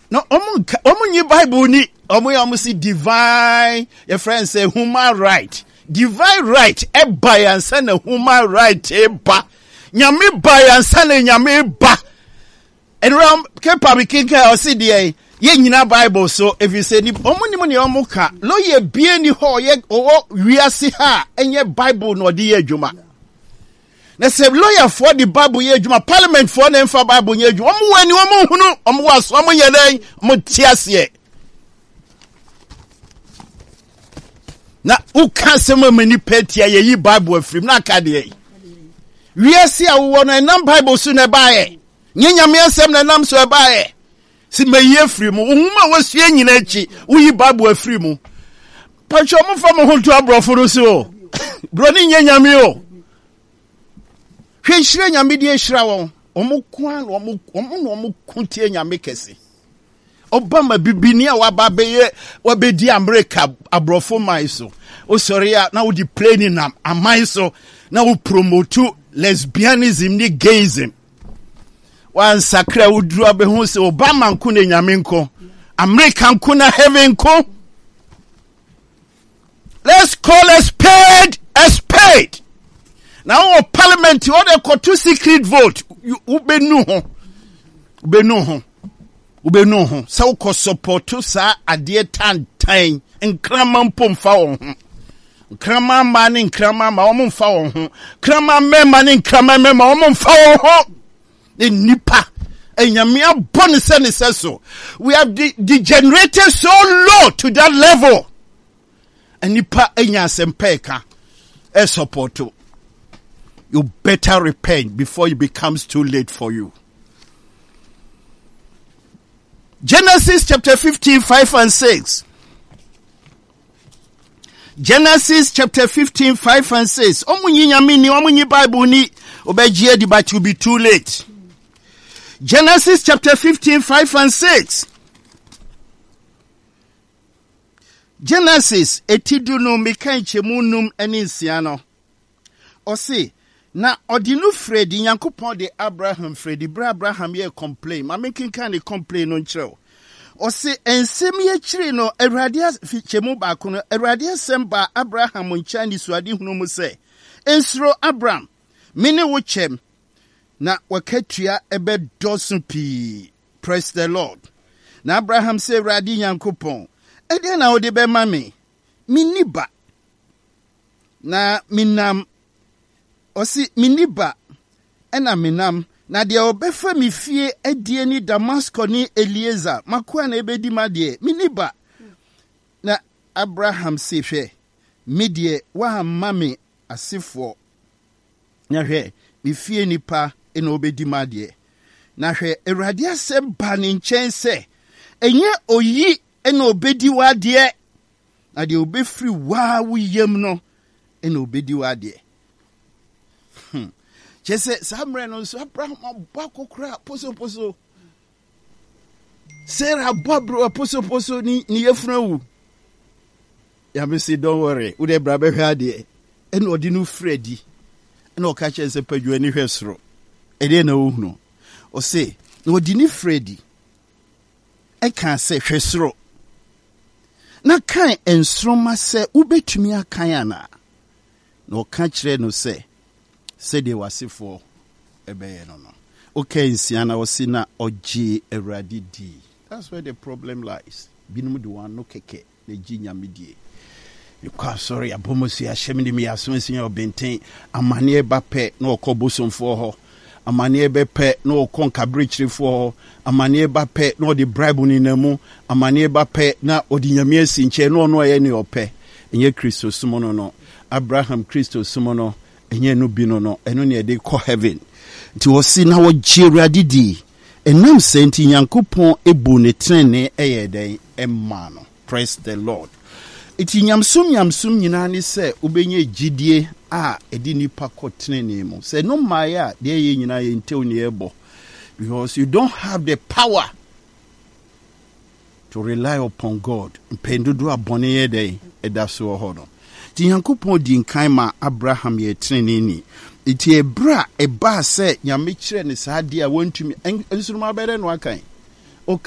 No, omunyi Bible ni omu si divine. Your friend say human right. Divine right. Eba yansa na human right eba. Nyame ba yansa na nyame ba. And ram kepa bikinka o si dey. Ye nyina Bible so if you say ni omu ni omu ka lawyer bie ni ho ye o wiase ha enye Bible no de ye adwuma. Na say lawyer for the Bible ye adwuma, parliament for na emfa Bible ye adwuma. Omu wani omu hunu, omu waso omu ye dan, omu tiase. Na u kan se mo mani petia ye yi Bible afrim na ka de. Wiase a wo no enam Bible so na baaye. Nyanyame asem na nam so baaye. Si me ye free mu uhuma wasue nyina echi uyi Bible afiri mu pacho mo fa mo honto abrofo no so bro ni nyanyame o hwe hire nyame die hira won omukwan omu kuntie nyame kese obama bibini a wababeye wabedi America abrofo mai so o sorry na wo di plane na amai so na wo promote lesbianism ni gayism. Wan sakra udru abehu se Obama nko na nyame nko America nko na heaven nko. Let's call a spade a spade. Now parliament what they call to secret vote ubenu ho so ko support sa ade tantan nkrama mpomfa won ho nkrama ma ne nkrama ma won mfa won ho nkrama mema ne nkrama mema won mfa won ho. The nipa enyamia bonse ne so we have degenerated so low to that level and nipa enya sempeka e support. You better repent before it becomes too late for you. Genesis chapter 15 5 and 6. Genesis chapter 15 5 and 6. Omunyi nyame ni omunyi Bible ni obejie di but will be too late. Genesis chapter 15, 5 and 6. Genesis, etidunu mikanche munum enisiano. Osi, na odinu Fredi, Yankupon de Abraham Fredi, Abraham ye complain. Ma making kind of complain on chiro. Osi, ensemi ye chiri no, eradia chemu bakuno, eradia semba Abraham unchani swadi hunumu se. Ensro Abraham, mini wuchem. Na waketua ebe dosun pi. Praise the Lord. Na Abraham say radi Yankopon. Ede na ode be mami. Miniba. Na minam. Osi miniba. Ena minam. Na dia obefa mi fie edie ni Damasco ni Eliezer. Makwa na ebe di madie. Miniba. Na Abraham say hwe. Midie wa mami asifo. Na hwe. Mi fie nipa. Ena obedi madie na hwe Awurade asem ba ne nchen se enye oyi ena obedi wadie na de obefri wa wuyem no ena obedi wadie chese samre no so Abraham abakokra poso Sarah babro poso ni yefuna wu ya me say don't worry wo de bra be hwe ade ena odi no Fredi ena o ka chese padwa ni hwe soro ede na ohunu o se na odini Fredi e kan se hwesoro na kan ensroma se ubetumi akan ana na o ka kire no se de wasefo ebeye no okay nsiana o si na oji Awurade di. That's where the problem lies. Binum de wan no keke na ji nyamedie you quite sorry abomosi ahemni mi asonsia obenten amane ba pe na okobosomfo ho amane be pe na okonka brichirifo amane ba pe na odi bribe ni namu amane ba pe na odi nyame asinche na ono ye ne ope enye Kristo sumono no Abraham Kristo sumono enye no bi no eno ne de ko heaven ti wo si na wo jira didi enam senti Nyankopon ebu ne trene eyeden emma no. Praise the Lord. Iti nyamsum nyina ni se ubenye jidie a edi nipa kotrene mu se no maya de ye nyina ye ntew ne ebo because you don't have the power to rely upon God. Pendudu abone ye dey edaso ho no ti Yankopon di nkan ma Abraham ye trene ni iti ebra eba se nyame kire ne saade a wontumi ensuruma bere no akan